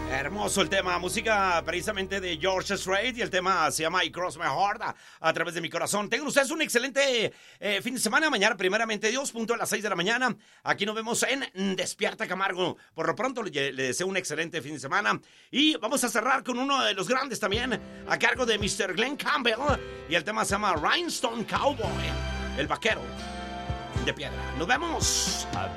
Hermoso el tema, música precisamente de George Strait, y el tema se llama I Cross My Heart, a través de mi corazón. Tengan ustedes un excelente fin de semana. Mañana, primeramente Dios, punto a las 6 de la mañana. Aquí nos vemos en Despierta Camargo. Por lo pronto le deseo un excelente fin de semana. Y vamos a cerrar con uno de los grandes también, a cargo de Mr. Glenn Campbell. Y el tema se llama Rhinestone Cowboy, el vaquero de piedra. Nos vemos.